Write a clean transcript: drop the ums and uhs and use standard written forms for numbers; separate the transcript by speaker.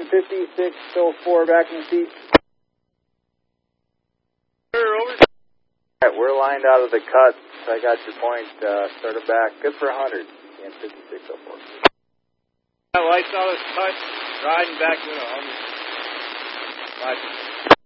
Speaker 1: 5604 back in the seat.
Speaker 2: Over.
Speaker 1: Alright, we're lined out of the cut. I got your point. Started back. Good for 100 in 5604.
Speaker 2: Lights out of cut. Riding back to 100.